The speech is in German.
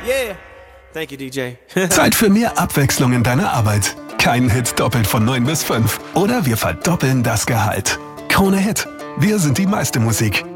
Yeah. Thank you, DJ. Zeit für mehr Abwechslung in deiner Arbeit. Kein Hit doppelt von 9 bis 5. Oder wir verdoppeln das Gehalt. Krone Hit. Wir sind die meiste Musik.